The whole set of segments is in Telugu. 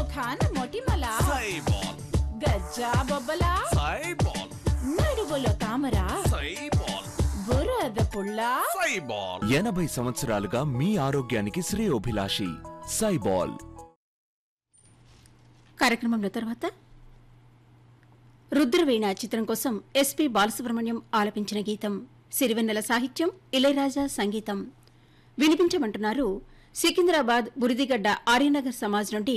ముఖాన మొటిమల సైబాల్ గజ్జా బొబ్బల సైబాల్ నడువులో తామర సైబాల్ బురద పుల్ల సైబాల్ 80 సంవత్సరాలుగా మీ ఆరోగ్యానికి శ్రేయోభిలాషి సైబాల్. కార్యక్రమంలో తర్వాత రుద్రవీణ చిత్రం కోసం ఎస్పి బాలసుబ్రహ్మణ్యం ఆలపించిన గీతం, సిరివెన్నెల సాహిత్యం, ఇళయరాజా సంగీతం. వినిపించమంటున్నారు సికింద్రాబాద్ బురిదిగడ్డ ఆర్యనగర్ సమాజ్ నుండి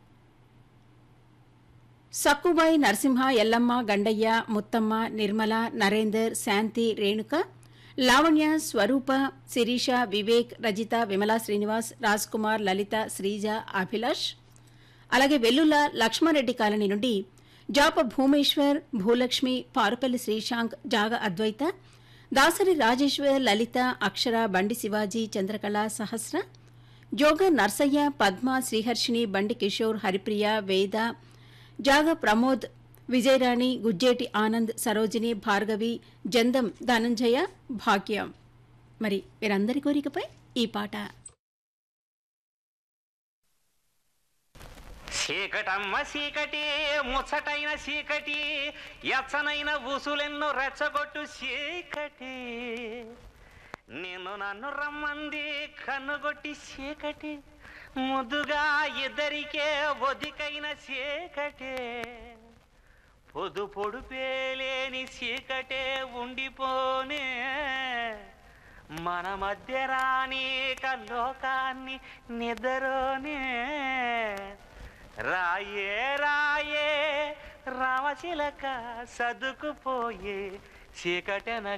సక్కుబాయి, నరసింహ, ఎల్లమ్మ, గండయ్య, ముత్తమ్మ, నిర్మల, నరేందర్, శాంతి, రేణుక, లావణ్య, స్వరూప, శిరీష, వివేక్, రజిత, విమలా శ్రీనివాస్, రాజ్ కుమార్, లలిత, శ్రీజ, అభిలాష్. అలాగే వెల్లుల లక్ష్మారెడ్డి కాలనీ నుండి జాప భూమేశ్వర్, భూలక్ష్మి, పారుపల్లి శ్రీశాంక్, జాగ అద్వైత, దాసరి రాజేశ్వర్, లలిత, అక్షర, బండి శివాజీ, చంద్రకళ, సహస్ర, జోగ నర్సయ్య, పద్మ, శ్రీహర్షిణి, బండి కిషోర్, హరిప్రియ, వేద, జాగ ప్రమోద్, విజయరాణి, గుజ్జేటి ఆనంద్, సరోజిని, భార్గవి, జందం, ధనంజయ, భాగ్యం. మరి వీరందరి కోరికపై ఈ పాట. చీకటమ్మ చీకటి, ముచ్చటైన చీకటి, ఎచ్చనైన ఊసులెన్నో రెచ్చగొట్టు చీకటి, నిన్ను నన్ను రమ్మంది కన్నుగొట్టి చీకటి, ముద్దుగా ఇద్దరికే ఒదికైన చీకటే, పొదు పొడుపేలేని చీకటే ఉండిపోనే, మన మధ్య రానీక లోకాన్ని నిద్రోనే, రాయే రాయే రామచిలక సదుకుపోయే చీకటెన